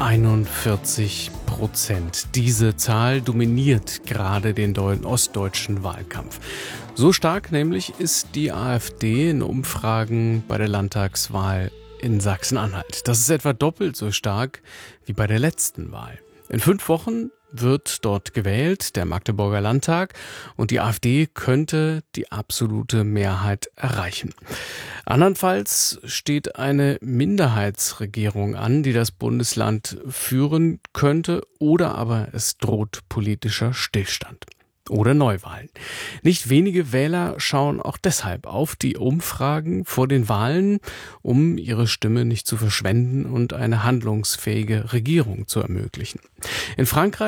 41%. Diese Zahl dominiert gerade den ostdeutschen Wahlkampf. So stark nämlich ist die AfD in Umfragen bei der Landtagswahl in Sachsen-Anhalt. Das ist etwa doppelt so stark wie bei der letzten Wahl. In 5 Wochen wird dort gewählt, der Magdeburger Landtag, und die AfD könnte die absolute Mehrheit erreichen. Andernfalls steht eine Minderheitsregierung an, die das Bundesland führen könnte, oder aber es droht politischer Stillstand. Oder Neuwahlen. Nicht wenige Wähler schauen auch deshalb auf die Umfragen vor den Wahlen, um ihre Stimme nicht zu verschwenden und eine handlungsfähige Regierung zu ermöglichen. In Frankreich